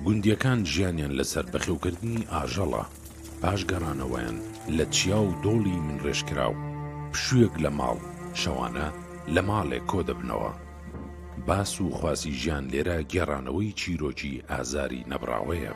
گوندیەکان ژیانیان لەسەر بەخێوکردنی ئاژەڵە، پاش گەڕانەوەیان لە چیا و دۆڵی من ڕێژکراو پشوویەک لە ماڵ، شەوانە لە ماڵێک کۆ دەبنەوە. باس و خواسی ژیان لێرە گێڕانەوەی چیرۆکی ئازاری نەبراوەیە.